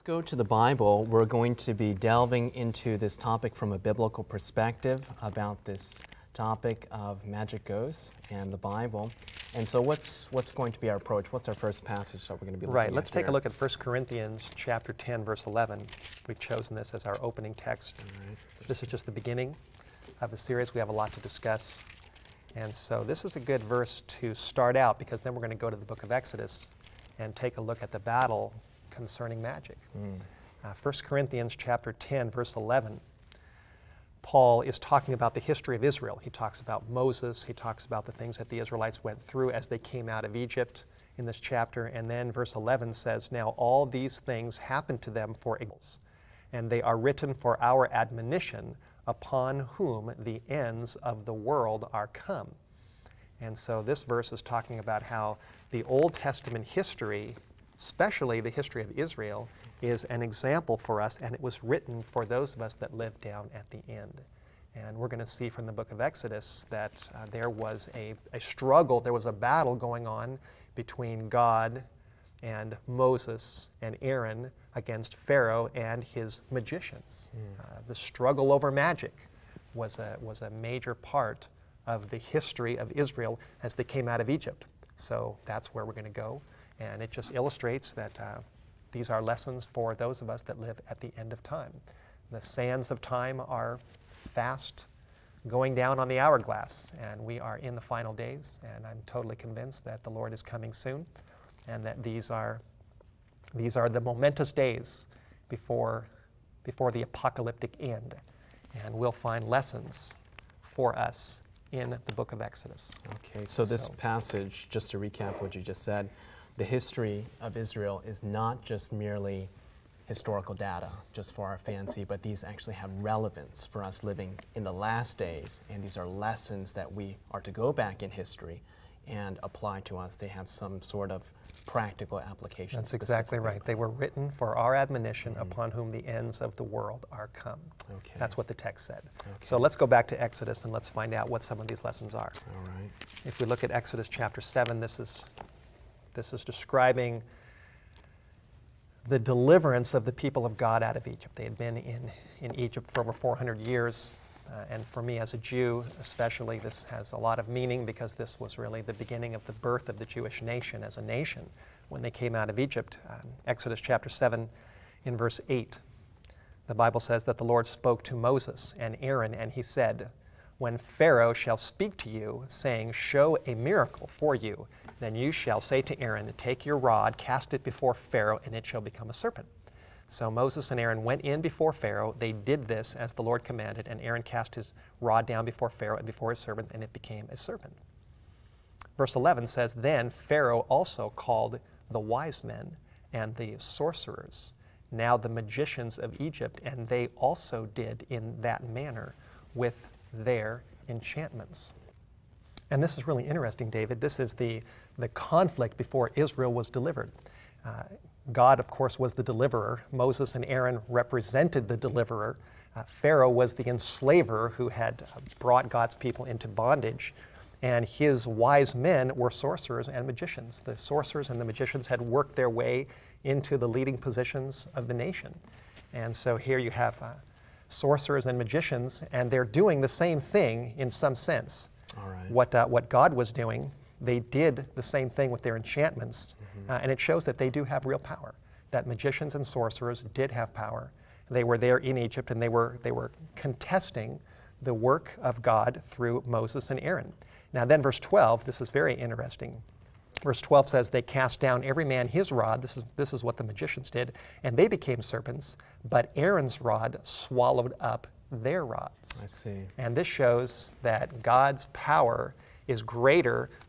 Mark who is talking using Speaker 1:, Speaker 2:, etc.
Speaker 1: Let's go to the Bible. We're going to be delving into this topic from a biblical perspective about this topic of magic ghosts and the Bible. And so what's going to be our approach? What's our first passage that we're going to be looking at
Speaker 2: Right, let's take a
Speaker 1: here?
Speaker 2: look at 1 Corinthians chapter 10, verse 11. We've chosen this as our opening text.
Speaker 1: All right.
Speaker 2: This is just the beginning of the series. We have a lot to discuss. And so this is a good verse to start out, because then we're going to go to the book of Exodus and take a look at the battle concerning magic. 1 Corinthians chapter 10, verse 11. Paul is talking about the history of Israel. He talks about Moses. He talks about the things that the Israelites went through as they came out of Egypt in this chapter. And then verse 11 says, "Now all these things happened to them for examples, and they are written for our admonition, upon whom the ends of the world are come." And so this verse is talking about how the Old Testament history, especially the history of Israel, is an example for us, and it was written for those of us that live down at the end. And we're going to see from the book of Exodus that there was a struggle, there was a battle going on between God and Moses and Aaron against Pharaoh and his magicians. The struggle over magic was a major part of the history of Israel as they came out of Egypt. So that's where we're going to go. And it just illustrates that these are lessons for those of us that live at the end of time. The sands of time are fast going down on the hourglass, and we are in the final days. And I'm totally convinced that the Lord is coming soon, and that these are the momentous days before the apocalyptic end. And we'll find lessons for us in the book of Exodus.
Speaker 1: Okay, so this passage, just to recap what you just said, the history of Israel is not just merely historical data, just for our fancy, but these actually have relevance for us living in the last days, and these are lessons that we are to go back in history and apply to us. They have some sort of practical application.
Speaker 2: That's exactly right. They were written for our admonition, upon whom the ends of the world are come.
Speaker 1: Okay.
Speaker 2: That's what the text said.
Speaker 1: Okay.
Speaker 2: So let's go back to Exodus and let's find out what some of these lessons are.
Speaker 1: All right.
Speaker 2: If we look at Exodus chapter 7, this is describing the deliverance of the people of God out of Egypt. They had been in Egypt for over 400 years. And for me as a Jew especially, this has a lot of meaning, because this was really the beginning of the birth of the Jewish nation as a nation when they came out of Egypt. Exodus chapter 7 in verse 8, the Bible says that the Lord spoke to Moses and Aaron, and he said, "When Pharaoh shall speak to you, saying, 'Show a miracle for you,' then you shall say to Aaron, 'Take your rod, cast it before Pharaoh, and it shall become a serpent.'" So Moses and Aaron went in before Pharaoh. They did this as the Lord commanded, and Aaron cast his rod down before Pharaoh and before his servants, and it became a serpent. Verse 11 says, "Then Pharaoh also called the wise men and the sorcerers, now the magicians of Egypt, and they also did in that manner with their enchantments." And this is really interesting, David. This is the conflict before Israel was delivered. God, of course, was the deliverer. Moses and Aaron represented the deliverer. Pharaoh was the enslaver who had brought God's people into bondage. And his wise men were sorcerers and magicians. The sorcerers and the magicians had worked their way into the leading positions of the nation. And so here you have sorcerers and magicians, and they're doing the same thing in some sense.
Speaker 1: All right.
Speaker 2: What God was doing, they did the same thing with their enchantments, and it shows that they do have real power, that magicians and sorcerers did have power. They were there in Egypt, and they were contesting the work of God through Moses and Aaron. Now then verse 12, this is very interesting. Verse 12 says, "They cast down every man his rod," this is what the magicians did, "and they became serpents, but Aaron's rod swallowed up their rods."
Speaker 1: I see.
Speaker 2: And this shows that God's power is greater